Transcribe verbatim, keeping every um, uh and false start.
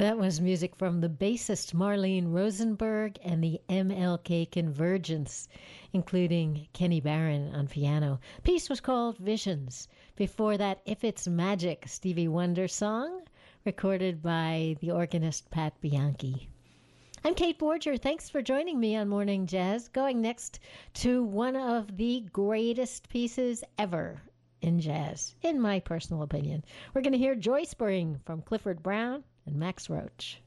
That was music from the bassist Marlene Rosenberg and the M L K Convergence, including Kenny Barron on piano. The piece was called Visions. Before that, If It's Magic, Stevie Wonder song, recorded by the organist Pat Bianchi. I'm Kate Borger. Thanks for joining me on Morning Jazz. Going next to one of the greatest pieces ever in jazz, in my personal opinion. We're going to hear Joy Spring from Clifford Brown and Max Roach.